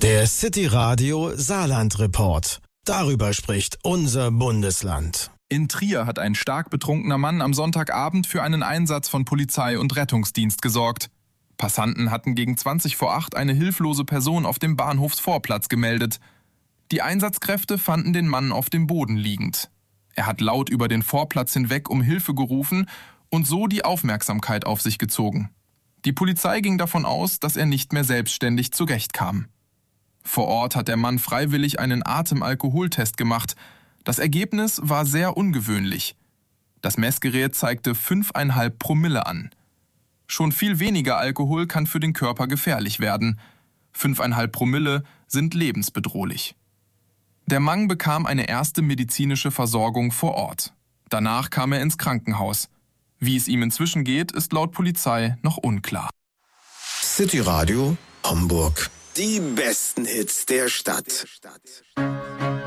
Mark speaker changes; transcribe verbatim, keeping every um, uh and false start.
Speaker 1: Der City Radio Saarland Report. Darüber spricht unser Bundesland.
Speaker 2: In Trier hat ein stark betrunkener Mann am Sonntagabend für einen Einsatz von Polizei und Rettungsdienst gesorgt. Passanten hatten gegen zwanzig vor acht eine hilflose Person auf dem Bahnhofsvorplatz gemeldet. Die Einsatzkräfte fanden den Mann auf dem Boden liegend. Er hat laut über den Vorplatz hinweg um Hilfe gerufen und so die Aufmerksamkeit auf sich gezogen. Die Polizei ging davon aus, dass er nicht mehr selbstständig zurechtkam. Vor Ort hat der Mann freiwillig einen Atemalkoholtest gemacht. Das Ergebnis war sehr ungewöhnlich. Das Messgerät zeigte fünf Komma fünf Promille an. Schon viel weniger Alkohol kann für den Körper gefährlich werden. fünf Komma fünf Promille sind lebensbedrohlich. Der Mann bekam eine erste medizinische Versorgung vor Ort. Danach kam er ins Krankenhaus. Wie es ihm inzwischen geht, ist laut Polizei noch unklar.
Speaker 1: City Radio Hamburg. Die besten Hits der Stadt.